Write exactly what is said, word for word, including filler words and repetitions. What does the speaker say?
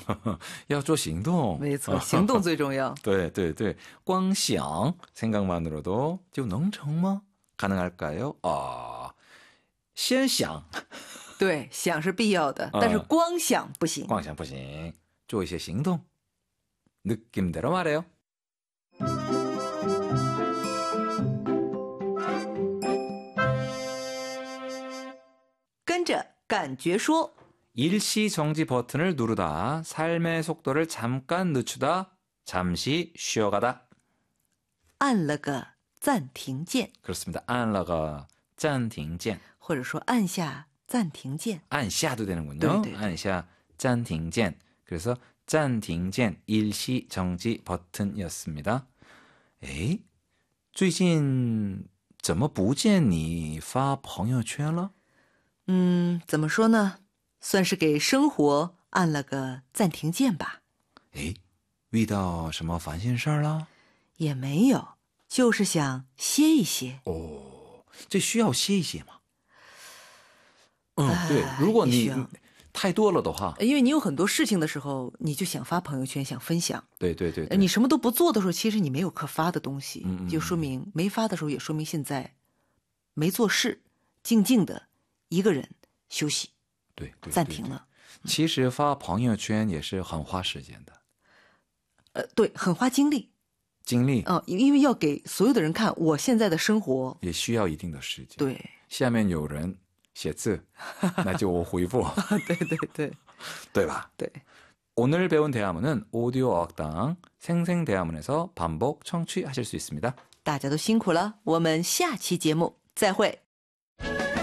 要做行动。 没错，行动最重要。 对对对，光想 생각만으로도就能成吗？ 가능할까요? 아, 先想对，想是必要的，但是光想不行。 光想不行，做一些行动。 느낌대로 말해요. 跟着感觉说 일시정지 버튼을 누르다, 삶의 속도를 잠깐 늦추다, 잠시 쉬어가다. 按了个暂停键 그렇습니다. 按了个暂停键或者说按下暂停键按下도 되는군요. 对对对。 按下暂停键. 그래서 暂停键 일시정지 버튼이었습니다. 에이? 最近怎么不见你发朋友圈了？ 嗯，怎么说呢？算是给生活按了个暂停键吧。 诶，遇到什么烦心事儿了？ 也没有，就是想歇一歇。 哦，这需要歇一歇吗？嗯， 呃对，如果你也需要太多了的话， 因为你有很多事情的时候，你就想发朋友圈，想分享。 对对对对， 呃你什么都不做的时候，其实你没有可发的东西， 嗯嗯嗯就说明没发的时候，也说明现在没做事，静静的一个人休息， 对对暂停了。 其实发朋友圈也是很花时间的， 呃，对，很花精力。 精力嗯、因为要给所有的人看我现在的生活。 也需要一定的时间。 对， 下面有人写字，那就我回复， 对对对对吧？ 对。 오늘 배운 대화문은 오디오 어학당 생생대화문에서 반복 청취하실 수 있습니다. 大家都辛苦了，我们下期节目再会。